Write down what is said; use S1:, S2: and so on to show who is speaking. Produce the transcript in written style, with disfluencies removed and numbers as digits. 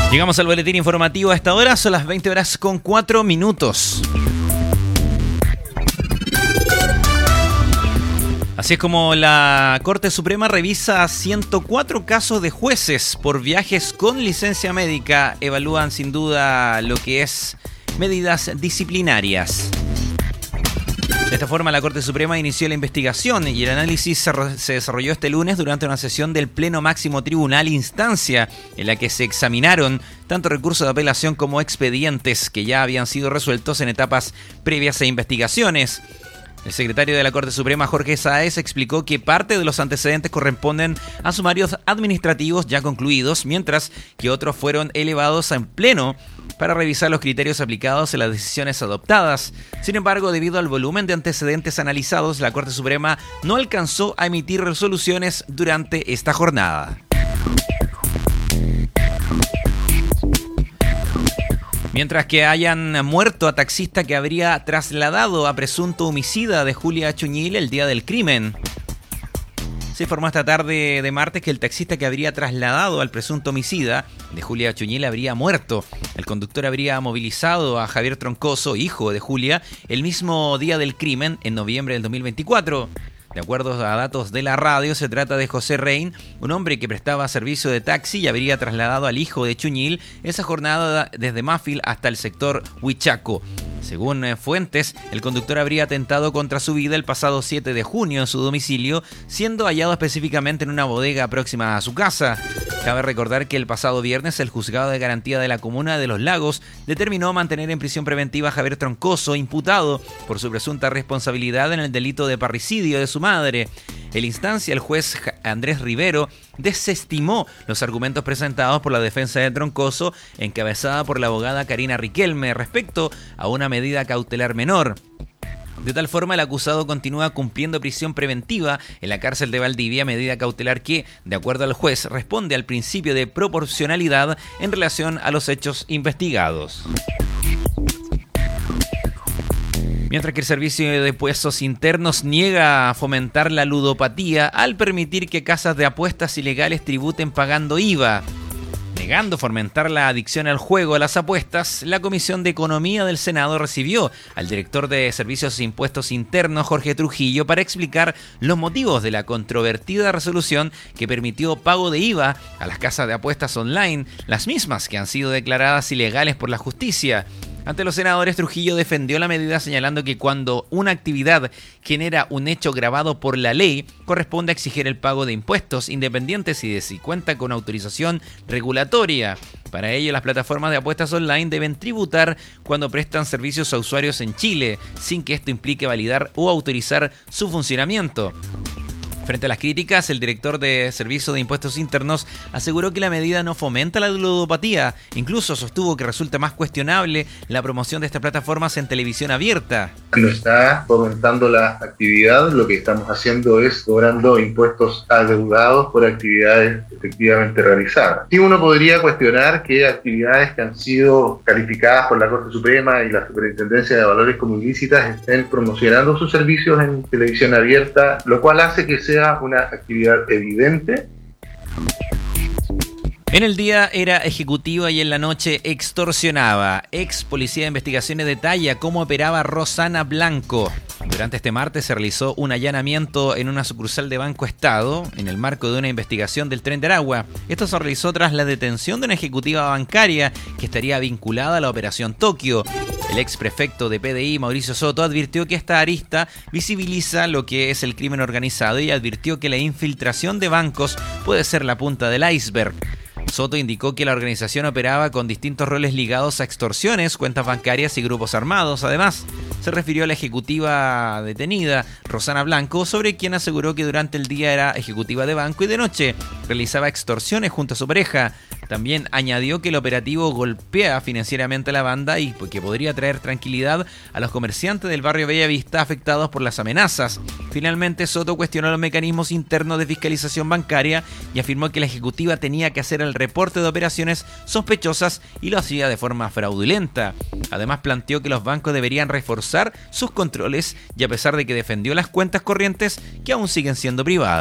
S1: Llegamos al boletín informativo a esta hora, son las 20:04. Así es como la Corte Suprema revisa 104 casos de jueces por viajes con licencia médica. Evalúan sin duda lo que es medidas disciplinarias. De esta forma, la Corte Suprema inició la investigación y el análisis se desarrolló este lunes durante una sesión del Pleno Máximo Tribunal Instancia, en la que se examinaron tanto recursos de apelación como expedientes que ya habían sido resueltos en etapas previas e investigaciones. El secretario de la Corte Suprema, Jorge Sáez, explicó que parte de los antecedentes corresponden a sumarios administrativos ya concluidos, mientras que otros fueron elevados en pleno para revisar los criterios aplicados en las decisiones adoptadas. Sin embargo, debido al volumen de antecedentes analizados, la Corte Suprema no alcanzó a emitir resoluciones durante esta jornada. Mientras que hayan muerto a taxista que habría trasladado a presunto homicida de Julia Chuñil el día del crimen. Se informó esta tarde de martes que el taxista que habría trasladado al presunto homicida de Julia Chuñil habría muerto. El conductor habría movilizado a Javier Troncoso, hijo de Julia, el mismo día del crimen, en noviembre del 2024. De acuerdo a datos de la radio, se trata de José Rein, un hombre que prestaba servicio de taxi y habría trasladado al hijo de Chuñil esa jornada desde Mafil hasta el sector Huichaco. Según fuentes, el conductor habría atentado contra su vida el pasado 7 de junio en su domicilio, siendo hallado específicamente en una bodega próxima a su casa. Cabe recordar que el pasado viernes el Juzgado de Garantía de la Comuna de Los Lagos determinó mantener en prisión preventiva a Javier Troncoso, imputado por su presunta responsabilidad en el delito de parricidio de su madre. En la instancia, el juez Andrés Rivero desestimó los argumentos presentados por la defensa de Troncoso, encabezada por la abogada Karina Riquelme, respecto a una medida cautelar menor. De tal forma, el acusado continúa cumpliendo prisión preventiva en la cárcel de Valdivia, medida cautelar que, de acuerdo al juez, responde al principio de proporcionalidad en relación a los hechos investigados. Mientras que el Servicio de Impuestos Internos niega a fomentar la ludopatía al permitir que casas de apuestas ilegales tributen pagando IVA. Negando fomentar la adicción al juego a las apuestas, la Comisión de Economía del Senado recibió al director de Servicios de Impuestos Internos, Jorge Trujillo, para explicar los motivos de la controvertida resolución que permitió pago de IVA a las casas de apuestas online, las mismas que han sido declaradas ilegales por la justicia. Ante los senadores, Trujillo defendió la medida señalando que cuando una actividad genera un hecho gravado por la ley, corresponde a exigir el pago de impuestos independientes y de si cuenta con autorización regulatoria. Para ello, las plataformas de apuestas online deben tributar cuando prestan servicios a usuarios en Chile, sin que esto implique validar o autorizar su funcionamiento. Frente a las críticas, el director de Servicio de Impuestos Internos aseguró que la medida no fomenta la ludopatía. Incluso sostuvo que resulta más cuestionable la promoción de estas plataformas en televisión abierta.
S2: No está fomentando la actividad, lo que estamos haciendo es cobrando impuestos adeudados por actividades efectivamente realizadas. Sí, uno podría cuestionar que actividades que han sido calificadas por la Corte Suprema y la Superintendencia de Valores como ilícitas estén promocionando sus servicios en televisión abierta, lo cual hace que sea una actividad evidente.
S1: En el día era ejecutiva y en la noche extorsionaba. Ex policía de investigaciones detalla cómo operaba Rosana Blanco. Durante este martes se realizó un allanamiento en una sucursal de Banco Estado en el marco de una investigación del Tren de Aragua. Esto se realizó tras la detención de una ejecutiva bancaria que estaría vinculada a la Operación Tokio. El ex prefecto de PDI, Mauricio Soto, advirtió que esta arista visibiliza lo que es el crimen organizado y advirtió que la infiltración de bancos puede ser la punta del iceberg. Soto indicó que la organización operaba con distintos roles ligados a extorsiones, cuentas bancarias y grupos armados. Además, se refirió a la ejecutiva detenida, Rosana Blanco, sobre quien aseguró que durante el día era ejecutiva de banco y de noche realizaba extorsiones junto a su pareja. También añadió que el operativo golpea financieramente a la banda y que podría traer tranquilidad a los comerciantes del barrio Bellavista afectados por las amenazas. Finalmente, Soto cuestionó los mecanismos internos de fiscalización bancaria y afirmó que la ejecutiva tenía que hacer el reporte de operaciones sospechosas y lo hacía de forma fraudulenta. Además, planteó que los bancos deberían reforzar sus controles y a pesar de que defendió las cuentas corrientes que aún siguen siendo privadas.